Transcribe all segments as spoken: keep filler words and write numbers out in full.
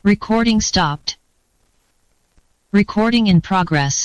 Recording stopped. Recording in progress.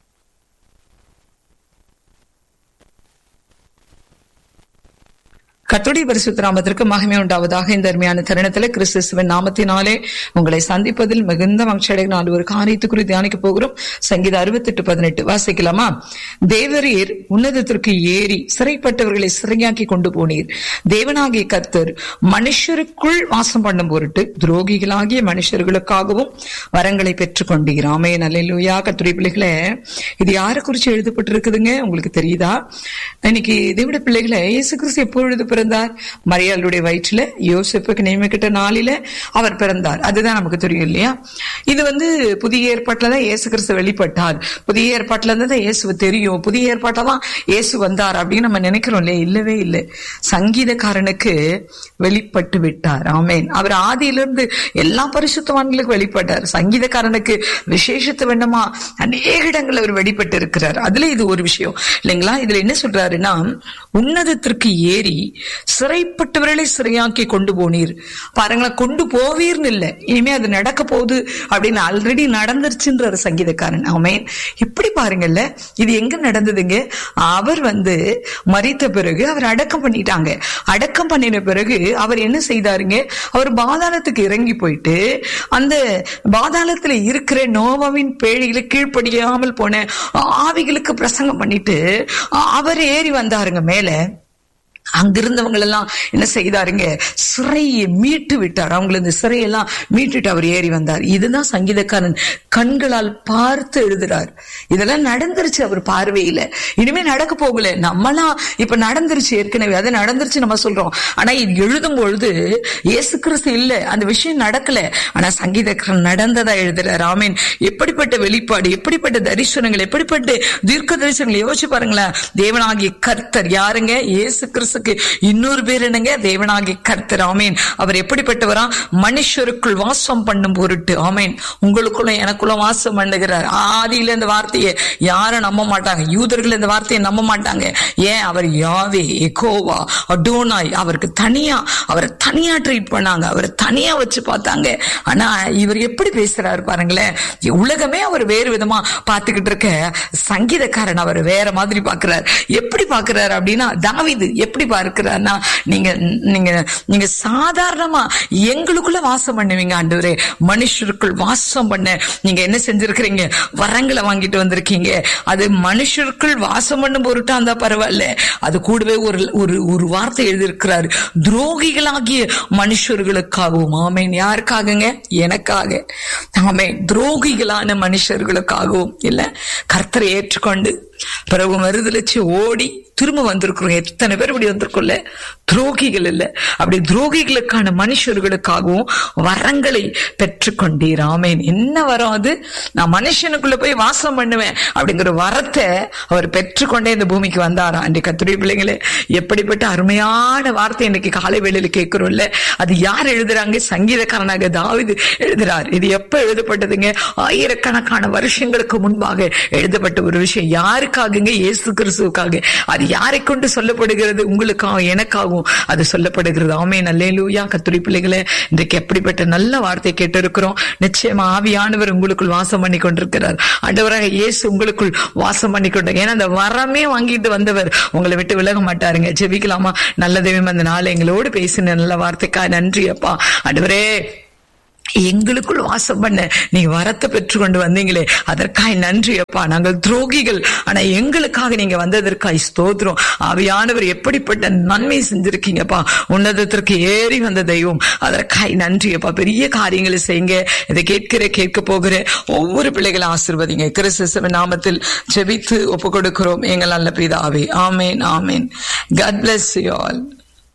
கர்த்தருடைய பரிசுத்த நாமத்திற்கு மகிமை உண்டாவதாக. இந்த அருமையான தருணத்துல கிறிஸ்துவின் நாமத்தினாலே உங்களை சந்திப்பதில் மிகுந்த மகிழ்ச்சி அடைகிற ஒரு காரியத்தை குறித்து தியானிக்க போகிறோம். சங்கீதம் அறுபத்தி எட்டு பதினெட்டு வாசிக்கலாமா? தேவரீர் உன்னதத்திற்கு ஏறி சிறைப்பட்டவர்களை சிறையாக்கி கொண்டு போனீர். தேவனாகிய கர்த்தர் மனுஷருக்குள் வாசம் பண்ணும் பொருட்டு துரோகிகளாகிய மனுஷர்களுக்காகவும் வரங்களை பெற்றுக் கொண்டீர். ஆமென், அல்லேலூயா. கர்த்தருடைய பிள்ளைகளே, இது யாரை குறிச்சு எழுதப்பட்டிருக்குதுங்க? உங்களுக்கு தெரியுதா? இன்னைக்கு தேவனுடைய பிள்ளைகளை இயேசு கிறிஸ்து எப்பொழுது பிறந்தார்? மரியாளுடைய வயிற்றுல யோசேப்புக்கு நியமிக்கப்பட்ட நாளில அவர் பிறந்தார். அதுதான் நமக்கு தெரியும் இல்லையா? இது வந்து புதிய ஏற்பாட்டுல தான் இயேசு கிறிஸ்து வெளிப்பட்டார். புதிய ஏற்பாட்டுல இருந்து தான் இயேசுவை தெரியும். புதிய ஏற்பாட்டில தான் இயேசு வந்தார் அப்படின்னு நம்ம நினைக்கிறோம் இல்லையா? இல்லவே இல்லை. சங்கீதக்காரனுக்கு வெளிப்பட்டு விட்டார். ஆமேன். அவர் ஆதியிலிருந்து எல்லா பரிசுத்தவான்களுக்கும் வெளிப்பட்டார். சங்கீதக்காரனுக்கு விசேஷத்தை வேண்டுமா அநேக இடங்கள் அவர் வெளிப்பட்டு இருக்கிறார். அதுல இது ஒரு விஷயம் இல்லைங்களா? இதுல என்ன சொல்றாருன்னா, உன்னதத்திற்கு ஏறி சிறைப்பட்டவர்களை சிறையாக்கி கொண்டு போனீர். பாருங்களேன், கொண்டு போவீர்னு இல்ல, இனிமே அது நடக்க போகுது அப்படின்னு ஆல்ரெடி நடந்துருச்சுன்ற சங்கீதக்காரன். ஆமென். இப்படி பாருங்கல்ல, இது எங்க நடந்ததுங்க? அவர் வந்து மரித்த பிறகு அவர் அடக்கம் பண்ணிட்டாங்க. அடக்கம் பண்ணின பிறகு அவர் என்ன செய்தாருங்க? அவர் பாதாளத்துக்கு இறங்கி போயிட்டு அந்த பாதாளத்துல இருக்கிற நோவாவின் பேழைகளை கீழ்ப்படியாமல் போன ஆவிகளுக்கு பிரசங்கம் பண்ணிட்டு அவர் ஏறி வந்தாருங்க மேல. அங்கிருந்தவங்க எல்லாம் என்ன செய்தாருங்க? சிறையை மீட்டு விட்டார். அவங்களை இந்த சிறையெல்லாம் மீட்டுட்டு அவர் ஏறி வந்தார். இதுதான் சங்கீதக்காரன் கண்களால் பார்த்து எழுதுறார். இதெல்லாம் நடந்துருச்சு அவர் பார்வையில. இனிமே நடக்க போகல. நம்மளாம் இப்ப நடந்துருச்சு, ஏற்கனவே அது நடந்துருச்சு நம்ம சொல்றோம். ஆனா இது எழுதும் பொழுது இயேசு கிறிஸ்து இல்ல, அந்த விஷயம் நடக்கல. ஆனா சங்கீதக்காரன் நடந்ததா எழுதுறார். ஆமீன். எப்படிப்பட்ட வெளிப்பாடு, எப்படிப்பட்ட தரிசனங்கள், எப்படிப்பட்ட தீர்க்க தரிசனங்கள் யோசிச்சு பாருங்களேன். தேவனாகிய கர்த்தர் யாருங்க? இயேசு கிறிஸ்து. இன்னொரு பேர் என்னங்க? தேவனாகிய கர்த்தர். ஆமேன். அவர் எப்படிப்பட்டவரா? மனுஷருக்குள் வாசம் பண்ணும் பொருட்டு. ஆமேன். உங்களுக்குள்ள எனக்குள்ள வாசம் பண்ணுகிறார். ஆதியில இந்த வார்த்தையை யாரும் நம்ப மாட்டாங்க. யூதர்கள் இந்த வார்த்தையை நம்ப மாட்டாங்க. ஏன்? அவர் யாவே, யெகோவா, அடோனாய், அவருக்கு தனியா அவரை தனியா ட்ரீட் பண்ணாங்க. அவரை தனியா வச்சு பார்த்தாங்க. ஆனா இவர் எப்படி பேசுறாரு பாருங்களேன். உலகமே அவர் வேறு விதமா பார்த்துக்கிட்டு இருக்க சங்கீதக்காரன் அவர் வேற மாதிரி பாக்குறாரு. எப்படி பாக்குறாரு அப்படின்னா, தாவீது எப்படி பார்க்கிறார்னா, நீங்க நீங்க நீங்க சாதாரணமா எங்களுக்குள்ள வாசம் பண்ணுவீங்க ஆண்டவரே. மனுஷருக்குள் வாசம் பண்ண நீங்க என்ன செஞ்சிருக்கிறீங்க? வரங்களை வாங்கிட்டு வந்திருக்கீங்க. அது மனுஷருக்குள் வாசம் பண்ணும் பொருட்டா இருந்தா பரவாயில்ல. அது கூடவே ஒரு ஒரு ஒரு வார்த்தை எழுதியிருக்கிறாரு, துரோகிகளாகிய மனுஷர்களுக்காகவும். ஆமேன். யாருக்காகங்க? எனக்காக. ஆமேன். துரோகிகளான மனுஷர்களுக்காகவும் இல்ல, கர்த்தரை ஏற்றுக்கொண்டு பிறகு மறுதலிச்சு ஓடி திரும்ப வந்திருக்கிறோம். எத்தனை பேர் இப்படி வந்திருக்கோம்ல? துரோகிகள் இல்ல, அப்படி துரோகிகளுக்கான மனுஷர்களுக்காகவும் வரங்களை பெற்றுக்கொண்டீர். ஆமேன். என்ன வரம் அது? நான் மனுஷனுக்குள்ள போய் வாசம் பண்ணுவேன் அப்படிங்கிற வரத்தை அவர் பெற்றுக்கொண்டே இந்த பூமிக்கு வந்தாராம். அன்றைக்கு கர்த்தருடைய பிள்ளைங்களே, எப்படிப்பட்ட அருமையான வார்த்தை இன்னைக்கு காலை வேளையில கேட்கிறோம்ல. அது யார் எழுதுறாங்க? சங்கீதக்காரனாக தாவீது எழுதுறார். இது எப்ப எழுதப்பட்டதுங்க? ஆயிரக்கணக்கான வருஷங்களுக்கு முன்பாக எழுதப்பட்ட ஒரு விஷயம். யாருக்காகங்க? இயேசு கிறிஸ்துவுக்காக. அது யாரை கொண்டு சொல்லப்படுகிறது? உங்களுக்காகவும் எனக்காகவும் அது சொல்லப்படுகிறது. ஆமென், அல்லேலூயா. கர்த்தருடைய பிள்ளைகளே, இன்றைக்கு எப்படிப்பட்ட நல்ல வார்த்தை கேட்டு இருக்கிறோம். நிச்சயமா ஆவியானவர் உங்களுக்குள் வாசம் பண்ணி கொண்டிருக்கிறார். ஆண்டவராக இயேசு உங்களுக்குள் வாசம் பண்ணி கொண்டிருக்கிறார். ஏன்னா அந்த வரமே வாங்கிட்டு வந்தவர் உங்களை விட்டு விலக மாட்டாருங்க. ஜெபிக்கலாமா? நல்ல தெய்வம், அந்த நாள் எங்களோடு பேசின நல்ல வார்த்தைக்காக நன்றி அப்பா. ஆண்டவரே, எங்களுக்குள் வாசம் பண்ண நீங்க வரத்தை பெற்றுக்கொண்டு வந்தீங்களே, அதற்காய் நன்றி அப்பா. நாங்கள் துரோகிகள், ஆனா எங்களுக்காக நீங்க வந்ததற்காய் ஸ்தோத்திரம். ஆவியானவர் எப்படிப்பட்ட நன்மை செஞ்சிருக்கீங்கப்பா. உன்னதத்திற்கு ஏறி வந்த தெய்வம், அதற்காய் நன்றி அப்பா. பெரிய காரியங்களை செய்யுங்க. இதை கேட்கிற கேட்க போகிற ஒவ்வொரு பிள்ளைகளும் ஆசீர்வதிங்க. கிறிஸ்துவின் நாமத்தில் ஜெபித்து ஒப்பு கொடுக்கிறோம் எங்கள் நல்ல பிதாவே. ஆமேன், ஆமேன். God bless you all.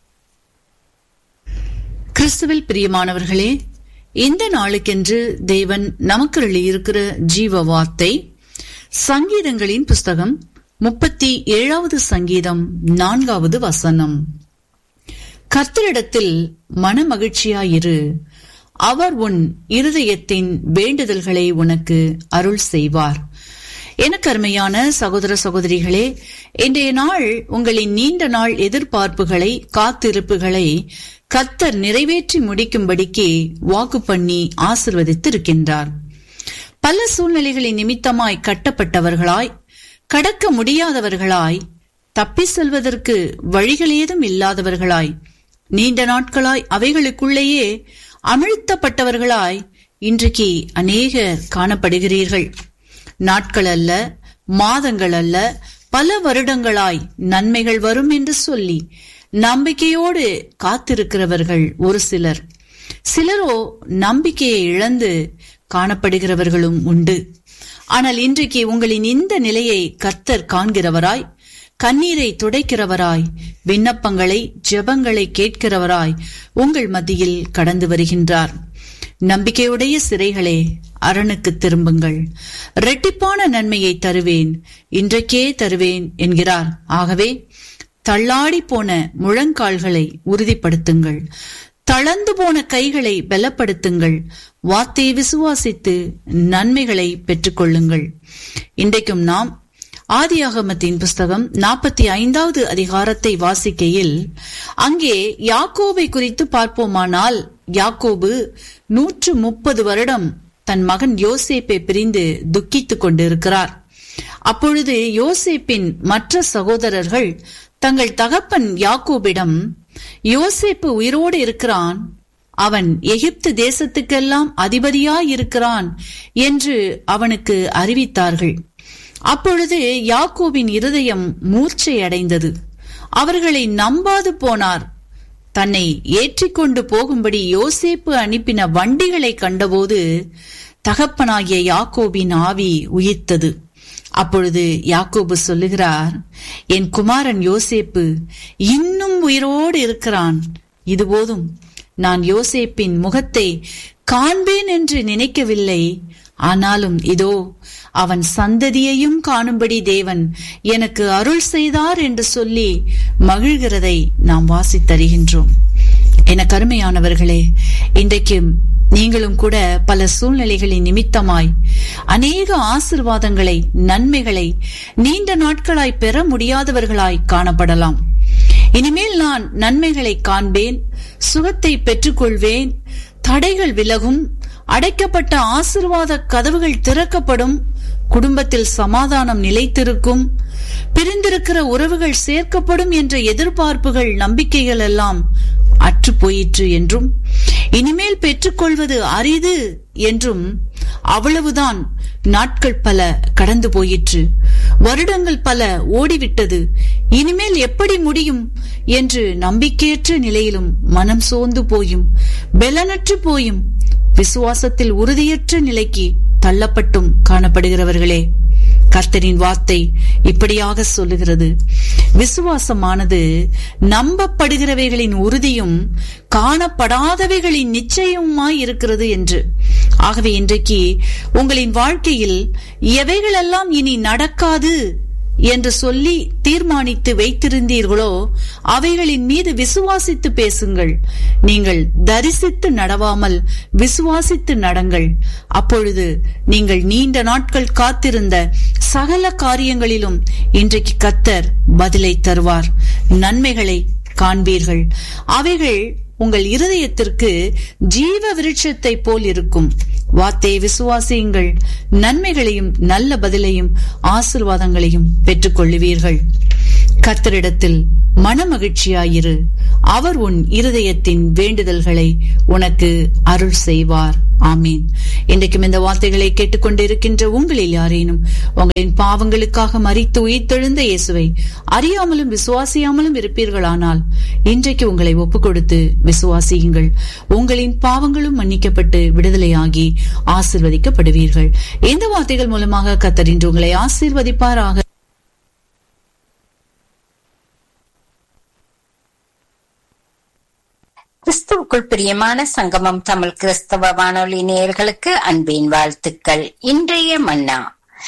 கிறிஸ்துவில் பிரியமானவர்களே, இந்த நாளுக்கென்று தேவன் நமக்கு எழுதியிருக்கிற ஜீவ வார்த்தை சங்கீதங்களின் புஸ்தகம் முப்பத்தி ஏழாவது சங்கீதம் நான்காவது வசனம். கர்த்தரிடத்தில் மனமகிழ்ச்சியாயிரு, அவர் உன் இருதயத்தின் வேண்டுதல்களை உனக்கு அருள் செய்வார். எனக்கு அருமையான சகோதர சகோதரிகளே, இன்றைய நாள் உங்களின் நீண்ட நாள் எதிர்பார்ப்புகளை, காத்திருப்புகளை கர்த்தர் நிறைவேற்றி முடிக்கும்படிக்கு வாக்கு பண்ணி ஆசீர்வதித்திருக்கின்றார். பல சூழ்நிலைகளின் நிமித்தமாய் கட்டப்பட்டவர்களாய், கடக்க முடியாதவர்களாய், தப்பி செல்வதற்கு வழிகள் ஏதும் இல்லாதவர்களாய், நீண்ட நாட்களாய் அவைகளுக்குள்ளேயே அமிழ்த்தப்பட்டவர்களாய் இன்றைக்கு அநேகர் காணப்படுகிறீர்கள். நாட்கள் அல்ல, மாதங்கள் அல்ல, பல வருடங்களாய் நன்மைகள் வரும் என்று சொல்லி நம்பிக்கையோடு காத்திருக்கிறவர்கள் ஒரு சிலர். சிலரோ நம்பிக்கையை இழந்து காணப்படுகிறவர்களும் உண்டு. ஆனால் இன்றைக்கு உங்களின் இந்த நிலையை கர்த்தர் காண்கிறவராய், கண்ணீரை துடைக்கிறவராய், விண்ணப்பங்களை, ஜெபங்களை கேட்கிறவராய் உங்கள் மத்தியில் கடந்து வருகின்றார். நம்பிக்கையுடைய சிறைகளே, அரணுக்கு திரும்புங்கள், இரட்டிப்பான நன்மையை தருவேன், இன்றைக்கே தருவேன் என்கிறார். ஆகவே தள்ளாடி போன முழங்கால்களை உறுதிப்படுத்துங்கள், தளர்ந்து போன கைகளை பலப்படுத்துங்கள், வார்த்தையை விசுவாசித்து நன்மைகளை பெற்றுக் கொள்ளுங்கள். இன்றைக்கும் நாம் ஆதியாகமத்தின் புஸ்தகம் நாற்பத்தி ஐந்தாவது அதிகாரத்தை வாசிக்கையில் அங்கே யாக்கோபை குறித்து பார்ப்போமானால், யாக்கோபு நூற்று முப்பது வருடம் தன் மகன் யோசேப்பை பிரிந்து துக்கித்துக் கொண்டிருக்கிறார். அப்பொழுது யோசேப்பின் மற்ற சகோதரர்கள் தங்கள் தகப்பன் யாக்கோபிடம், யோசேப்பு உயிரோடு இருக்கிறான், அவன் எகிப்து தேசத்துக்கெல்லாம் அதிபதியாயிருக்கிறான் என்று அவனுக்கு அறிவித்தார்கள். அப்பொழுது யாக்கோபின் இருதயம் மூர்ச்சை அடைந்தது. அவர்களை நம்பாது போனார். தன்னை ஏற்றிக்கொண்டு போகும்படி யோசேப்பு அனுப்பின வண்டிகளை கண்டபோது தகப்பனாகிய யாக்கோபின் ஆவி உயிர்த்தது. அப்பொழுது யாக்கோபு சொல்லுகிறார், என் குமாரன் யோசேப்பு இன்னும் உயிரோடு இருக்கிறான், இது போதும். நான் யோசேப்பின் முகத்தை காண்பேன் என்று நினைக்கவில்லை, ஆனாலும் இதோ அவன் சந்ததியையும் காணும்படி தேவன் எனக்கு அருள் செய்தார் என்று சொல்லி மகிழ்கிறதை நாம் வாசித்தருகின்றோம். என கருமையானவர்களே, இன்றைக்கு நீங்களும் கூட பல சூழ்நிலைகளின் நிமித்தமாய் அநேக ஆசீர்வாதங்களை, நன்மைகளை நீண்ட நாட்களாய் பெற முடியாதவர்களாய் காணப்படலாம். இனிமேல் நான் நன்மைகளை காண்பேன், சுகத்தை பெற்றுக்கொள்வேன், தடைகள் விலகும், அடைக்கப்பட்ட ஆசீர்வாத கதவுகள் திறக்கப்படும், குடும்பத்தில் சமாதானம் நிலைத்திருக்கும், பிரிந்திருக்கிற உறவுகள் சேர்க்கப்படும் என்ற எதிர்பார்ப்புகள், நம்பிக்கைகள் எல்லாம் அற்று போயிற்று என்றும், இனிமேல் பெற்றுக்கொள்வது அரிது என்றும், அவ்வளவுதான், நாட்கள் பல கடந்து போயிற்று, வருடங்கள் பல ஓடிவிட்டது, இனிமேல் எப்படி முடியும் என்று நம்பிக்கையற்ற நிலையிலும், மனம் சோர்ந்து போயும், பலனற்று போயும், விசுவாசத்தில் உறுதியற்ற நிலைக்கு தள்ளப்பட்டும் காணப்படுகிறவர்களே, கர்த்தரின் வார்த்தை இப்படியாக சொல்லுகிறது, விசுவாசமானது நம்பப்படுகிறவைகளின் உறுதியும் காணப்படாதவைகளின் நிச்சயமாய் இருக்கிறது என்று. ஆகவே இன்றைக்கு உங்களின் வாழ்க்கையில் எவைகளெல்லாம் இனி நடக்காது என்று சொல்லி தீர்மானித்து வைத்திருந்தீர்களோ அவைகளின் மீது விசுவாசித்து பேசுங்கள். நீங்கள் தரிசித்து நடவாமல் விசுவாசித்து நடங்கள். அப்பொழுது நீங்கள் நீண்ட நாட்கள் காத்திருந்த சகல காரியங்களிலும் இன்றைக்கு கர்த்தர் பதிலை தருவார். நன்மைகளை காண்பீர்கள். அவைகள் உங்கள் இருதயத்திற்கு ஜீவ விருட்சத்தை போல் இருக்கும். வார்த்தையை விசுவாசியுங்கள், நன்மைகளையும் நல்ல பதிலையும் ஆசீர்வாதங்களையும் பெற்றுக் கொள்ளுவீர்கள். கர்த்தரிடத்தில் மனமகிழ்ச்சியாயிரு, அவர் உன் இருதயத்தின் வேண்டுதல்களை உனக்கு அருள் செய்வார். ஆமீன். இன்றைக்கும் இந்த வார்த்தைகளை கேட்டுக்கொண்டிருக்கின்ற உங்களில் யாரேனும் உங்களின் பாவங்களுக்காக மரித்து உயிர்த்தெழுந்த இயேசுவை அறியாமலும் விசுவாசியாமலும் இருப்பீர்களானால் இன்றைக்கு உங்களை ஒப்புக் கொடுத்து விசுவாசியுங்கள். உங்களின் பாவங்களும் மன்னிக்கப்பட்டு விடுதலையாகி ஆசீர்வதிக்கப்படுவீர்கள். இந்த வார்த்தைகள் மூலமாக கர்த்தர் இன்று உங்களை ஆசீர்வதிப்பாராக. கிறிஸ்துவுக்குள் பிரியமான சங்கமம் தமிழ் கிறிஸ்தவ வானொலி நேயர்களுக்கு அன்பின் வாழ்த்துக்கள். இன்றைய மன்னா,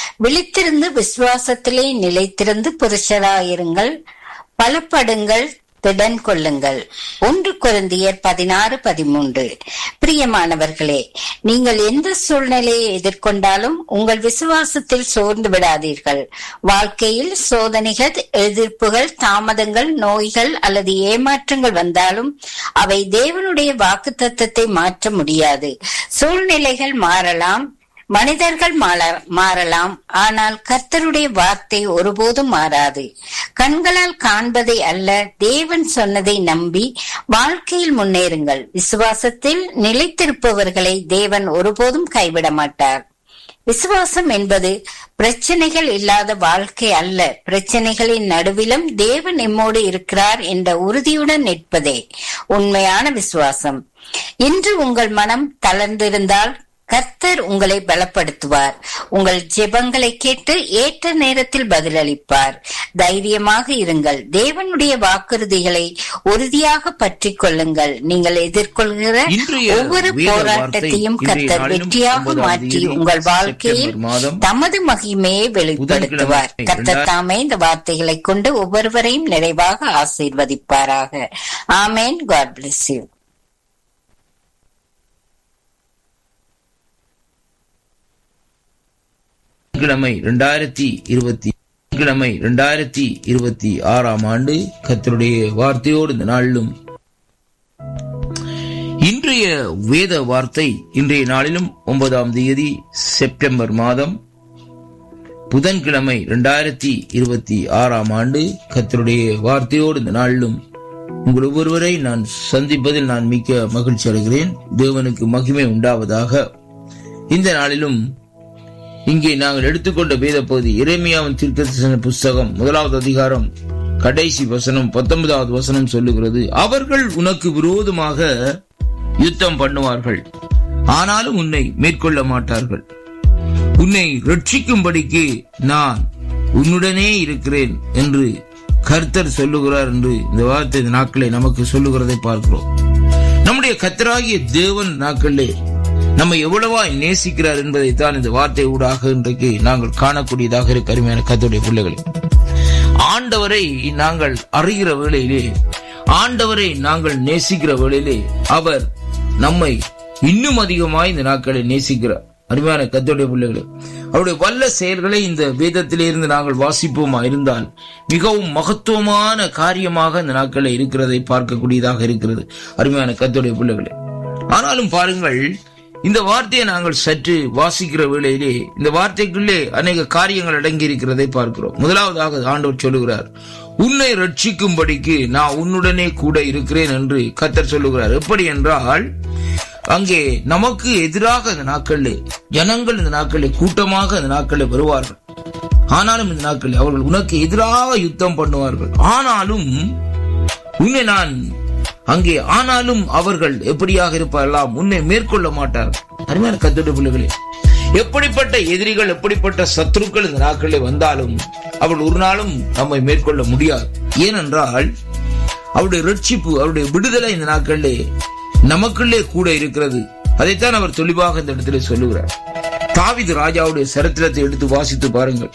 விழித்திருந்து விசுவாசத்திலே நிலைத்திருந்து புருஷராயிருங்கள், பலப்படுங்கள், திடன் கொள்ளுங்கள். ஒன்று கொரிந்தியர் பதினாறு பதிமூன்று. பிரியமானவர்களே, நீங்கள் எந்த சூழ்நிலையை எதிர்கொண்டாலும் உங்கள் விசுவாசத்தில் சோர்ந்து விடாதீர்கள். வாழ்க்கையில் சோதனைகள், எதிர்ப்புகள், தாமதங்கள், நோய்கள் அல்லது ஏமாற்றங்கள் வந்தாலும் அவை தேவனுடைய வாக்குத்தத்தத்தை மாற்ற முடியாது. சூழ்நிலைகள் மாறலாம், மனிதர்கள் மாறலாம், ஆனால் கர்த்தருடைய வார்த்தை ஒருபோதும் மாறாது. கண்களால் காண்பதை அல்ல, தேவன் சொன்னதை நம்பி வாழ்க்கையில் முன்னேறுங்கள். விசுவாசத்தில் நிலைத்திருப்பவர்களை தேவன் ஒருபோதும் கைவிட மாட்டார். விசுவாசம் என்பது பிரச்சனைகள் இல்லாத வாழ்க்கை அல்ல, பிரச்சனைகளின் நடுவிலும் தேவன் எம்மோடு இருக்கிறார் என்ற உறுதியுடன் நிற்பதே உண்மையான விசுவாசம். இன்று உங்கள் மனம் தளர்ந்திருந்தால் கர்த்தர் உங்களை பலப்படுத்துவார். உங்கள் ஜெபங்களை கேட்டு ஏற்ற நேரத்தில் பதிலளிப்பார். தைரியமாக இருங்கள். தேவனுடைய வாக்குறுதிகளை உறுதியாக பற்றி கொள்ளுங்கள். நீங்கள் எதிர்கொள்கிற ஒவ்வொரு போராட்டத்தையும் கர்த்தர் வெற்றியாக மாற்றி உங்கள் வாழ்க்கையில் தமது மகிமையை வெளிப்படுத்துவார். கர்த்தர் தாமே இந்த வார்த்தைகளை கொண்டு ஒவ்வொருவரையும் நிறைவாக ஆசீர்வதிப்பாராக. ஆமேன். God bless you. கிழமை இரண்டாயிரத்தி இருபத்தி கிழமை இரண்டாயிரத்தி இருபத்தி ஆறாம் ஆண்டு கர்த்தருடைய வார்த்தையோடு இந்த நாளிலும் இன்றைய வேத வார்த்தை இன்றைய நாளிலும் ஒன்பதாம் தேதி செப்டம்பர் மாதம் புதன்கிழமை இரண்டாயிரத்தி இருபத்தி ஆறாம் ஆண்டு கர்த்தருடைய வார்த்தையோடு இந்த நாளிலும் உங்கள் ஒவ்வொருவரை நான் சந்திப்பதில் நான் மிக்க மகிழ்ச்சி அடைகிறேன். தேவனுக்கு மகிமை உண்டாவதாக. இந்த நாளிலும் இங்கே நாங்கள் எடுத்துக்கொண்ட வேத பகுதி எரேமியாவின் தீர்க்கதரிசன புஸ்தகம் முதலாவது அதிகாரம் கடைசி வசனம் பத்தொன்பதாவது வசனம் சொல்லுகிறது, அவர்கள் உனக்கு விரோதமாக யுத்தம் பண்ணுவார்கள், ஆனாலும் உன்னை மேற்கொள்ள மாட்டார்கள். உன்னை ரட்சிக்கும்படிக்கு நான் உன்னுடனே இருக்கிறேன் என்று கர்த்தர் சொல்லுகிறார் என்று இந்த வார்த்தை நாட்களை நமக்கு சொல்லுகிறதை பார்க்கிறோம். நம்முடைய கர்த்தராகிய தேவன் நாட்களே நம்ம எவ்வளவா நேசிக்கிறார் என்பதைத்தான் இந்த வார்த்தை ஊடாக இன்றைக்கு நாங்கள் காணக்கூடியதாக இருக்க அருமையான கர்த்தருடைய பிள்ளைகளே. ஆண்டவரை நாங்கள் அறிகிற வேளையிலே, ஆண்டவரை நாங்கள் நேசிக்கிற வேளையிலே அவர் நம்மை இன்னும் அதிகமாய் இந்த நாட்களை நேசிக்கிறார். அருமையான கர்த்தருடைய பிள்ளைகளே, அவருடைய வல்ல செயல்களை இந்த வேதத்திலே இருந்து நாங்கள் வாசிப்போமா இருந்தால் மிகவும் மகத்துவமான காரியமாக இந்த நாட்களை இருக்கிறதை பார்க்கக்கூடியதாக இருக்கிறது அருமையான கர்த்தருடைய பிள்ளைகளே. ஆனாலும் பாருங்கள், இந்த வார்த்தையை நாங்கள் சற்று வாசிக்கிற வேளையிலே இந்த வார்த்தைக்குள்ளே அநேக காரியங்கள் அடங்கி இருக்கிறதை பார்க்கிறோம். முதலாவதாக ஆண்டவர் சொல்லுகிறார், உன்னை ரட்சிக்கும்படிக்கு நான் உன்னுடனே கூட இருக்கிறேன் என்று கர்த்தர் சொல்லுகிறார். எப்படி என்றால், அங்கே நமக்கு எதிராக இந்த நாட்களிலே ஜனங்கள் இந்த நாட்களிலே கூட்டமாக இந்த நாட்களில் வருவார்கள். ஆனாலும் இந்த நாட்களில் அவர்கள் உனக்கு எதிராக யுத்தம் பண்ணுவார்கள். ஆனாலும் உன்னை நான் அங்கே ஆனாலும் அவர்கள் எப்படியாக இருப்பார்களாம், உன்னை மேற்கொள்ள மாட்டார்கள். அருமையான கர்த்தருடைய பிள்ளைகளே, எப்படிப்பட்ட எதிரிகள், எப்படிப்பட்ட சத்துருக்கள் இந்த நாட்களிலே வந்தாலும் அவர்கள் ஒரு நாளும் நம்மை மேற்கொள்ள முடியாது. ஏனென்றால் அவருடைய ரட்சிப்பு, அவருடைய விடுதலை இந்த நாட்களிலே நமக்குள்ளே கூட இருக்கிறது. அதைத்தான் அவர் தெளிவாக இந்த இடத்திலே சொல்லுகிறார். தாவீது ராஜாவுடைய சரித்திரத்தை எடுத்து வாசித்து பாருங்கள்.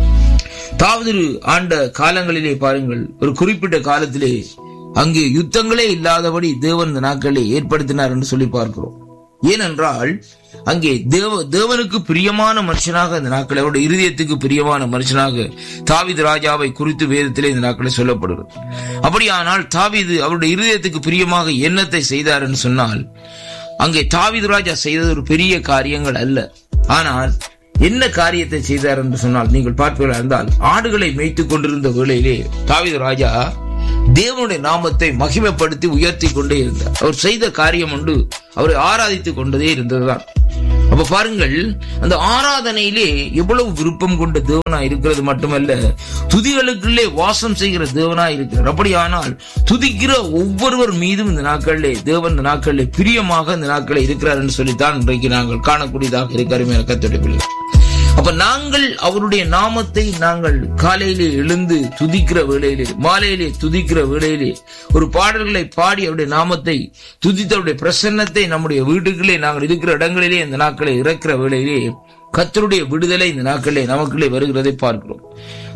தாவீது ஆண்ட காலங்களிலே பாருங்கள், ஒரு குறிப்பிட்ட காலத்திலே அங்கே யுத்தங்களே இல்லாதபடி தேவன் இந்த நாட்களை ஏற்படுத்தினார் என்று சொல்லி பார்க்கிறோம். ஏனென்றால் அங்கே தேவ தேவனுக்கு பிரியமான மனுஷனாக இந்த நாட்களை, அவருடைய இருதயத்துக்கு பிரியமான மனுஷனாக தாவீது ராஜாவை குறித்து வேதத்திலே இந்த நாட்களை சொல்லப்படுகிறது. அப்படியானால் தாவீது அவருடைய இருதயத்துக்கு பிரியமாக என்னத்தை செய்தார் என்று சொன்னால், அங்கே தாவீது ராஜா செய்தது ஒரு பெரிய காரியங்கள் அல்ல. ஆனால் என்ன காரியத்தை செய்தார் என்று சொன்னால், நீங்கள் பார்ப்பீர்களா இருந்தால், ஆடுகளை மேய்த்துக் கொண்டிருந்த வேளையிலே தாவீது ராஜா தேவனுடைய நாமத்தை மகிமைப்படுத்தி உயர்த்தி கொண்டே இருந்தார். அவர் செய்த காரியம் உண்டு, அவரை ஆராதித்துக் கொண்டதே இருந்ததுதான். அப்ப பாருங்கள், அந்த ஆராதனையிலே எவ்வளவு விருப்பம் கொண்ட தேவனா இருக்கிறது மட்டுமல்ல, துதிகளுக்குள்ளே வாசம் செய்கிற தேவனா இருக்கிறார். அப்படியானால் துதிக்கிற ஒவ்வொருவர் மீதும் இந்த நாட்களிலே தேவன் இந்த நாட்களிலே பிரியமாக இந்த நாட்களில் இருக்கிறார் என்று சொல்லித்தான் இன்றைக்கு நாங்கள் காணக்கூடியதாக இருக்க அருமையான கர்த்தருடைய பிள்ளைகள். அப்ப நாங்கள் அவருடைய நாமத்தை நாங்கள் காலையிலே எழுந்து துதிக்கிற வேளையிலே, மாலையிலே துதிக்கிற வேளையிலே ஒரு பாடல்களை பாடி அவருடைய நாமத்தை துதித்த அவருடைய பிரசன்னத்தை நம்முடைய வீட்டுக்குள்ளே நாங்கள் இருக்கிற இடங்களிலே இந்த நாட்களை இறக்கிற வேளையிலே கர்த்தருடைய விடுதலை இந்த நாட்களிலே நமக்குள்ளே வருகிறதை பார்க்கிறோம்.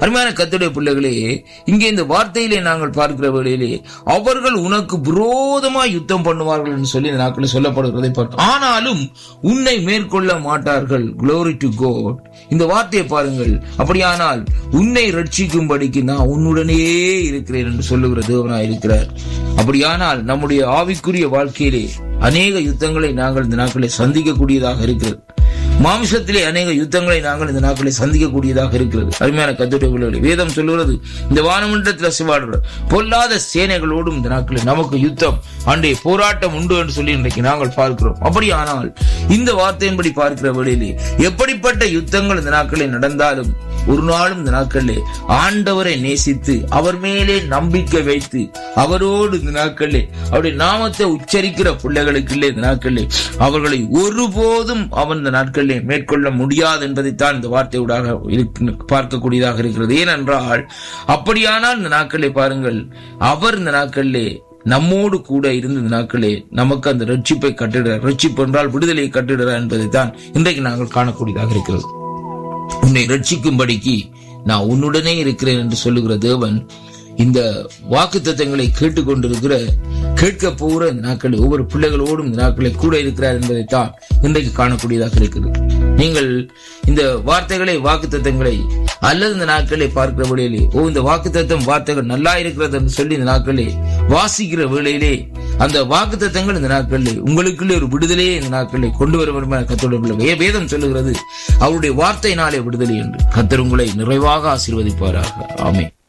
அருமையான கர்த்தருடைய பிள்ளைகளே, இங்கே இந்த வார்த்தையிலே நாங்கள் பார்க்கிற வேளையிலே அவர்கள் உனக்கு விரோதமாய் யுத்தம் பண்ணுவார்கள் என்று சொல்லி இந்த நாட்களில் சொல்லப்படுகிறதை பார்த்தோம். ஆனாலும் உன்னை மேற்கொள்ள மாட்டார்கள். Glory to God. இந்த வார்த்தையை பாருங்கள். அப்படியானால் உன்னை ரட்சிக்கும்படிக்கு நான் உன்னுடனே இருக்கிறேன் என்று சொல்லுகிற தேவனாய் இருக்கிறார். அப்படியானால் நம்முடைய ஆவிக்குரிய வாழ்க்கையிலே அநேக யுத்தங்களை நாங்கள் இந்த நாட்களை சந்திக்கக்கூடியதாக இருக்கிறது. மாம்சத்திலே அநேக யுத்தங்களை நாங்கள் இந்த நாட்களை சந்திக்கக்கூடியதாக இருக்கிறது. அருமையான கர்த்தருடைய பிள்ளைகளே, வேதம் சொல்லுகிறது இந்த வானமண்டலத்தில் சிவாடுற பொல்லாத சேனைகளோடும் இந்த நாட்களில் நமக்கு யுத்தம் அன்றைய போராட்டம் உண்டு என்று சொல்லி இன்றைக்கு நாங்கள் பார்க்கிறோம். அப்படியானால் இந்த வார்த்தையின்படி பார்க்கிற வேளையிலே எப்படிப்பட்ட யுத்தங்கள் இந்த நாட்களில் நடந்தாலும் ஒரு நாளும் இந்த நாட்களிலே ஆண்டவரை நேசித்து அவர் மேலே நம்பிக்கை வைத்து அவரோடு இந்த நாட்களிலே அவருடைய நாமத்தை உச்சரிக்கிற பிள்ளைகளுக்கு இல்லை இந்த நாட்களிலே அவர்களை ஒருபோதும் அவன் இந்த நாட்களிலே மேற்கொள்ள முடியாது என்பதைத்தான் இந்த வார்த்தையூடாக பார்க்கக்கூடியதாக இருக்கிறது. ஏனென்றால் அப்படியானால் இந்த நாட்களிலே பாருங்கள், அவர் இந்த நாட்களிலே நம்மோடு கூட இருந்த இந்த நாட்களே நமக்கு அந்த ரட்சிப்பை கட்டிடுறார். ரட்சிப்பு என்றால் விடுதலையை கட்டிடுறார் என்பதைத்தான் இன்றைக்கு நாங்கள் காணக்கூடியதாக இருக்கிறது. உன்னை ரட்சிக்கும்படிக்கு நான் உன்னுடனே இருக்கிறேன் என்று சொல்லுகிற தேவன் இந்த வாக்கு தத்தங்களை கேட்டுக்கொண்டிருக்கிற கேட்க போகிற இந்த நாட்களில் ஒவ்வொரு பிள்ளைகளோடும் இந்த நாட்களை கூட இருக்கிறார் என்பதைத்தான் இன்றைக்கு காணக்கூடியதாக இருக்கிறது. நீங்கள் இந்த வார்த்தைகளை வாக்கு தத்தங்களை அல்லது இந்த நாட்களை பார்க்கிற வேளையிலே ஓ இந்த வாக்கு தத்தம் வார்த்தைகள் நல்லா இருக்கிறது என்று சொல்லி இந்த நாட்களே வாசிக்கிற வேளையிலே அந்த வாக்கு தத்தங்கள் இந்த நாட்களிலே உங்களுக்குள்ளே ஒரு விடுதலையே இந்த நாட்களை கொண்டு வர வேண்டும் என கர்த்தருடைய வேதம் சொல்லுகிறது. அவருடைய வார்த்தையினாலே விடுதலை என்று. கர்த்தர் உங்களை நிறைவாக ஆசீர்வதிப்பாராக. ஆமென்.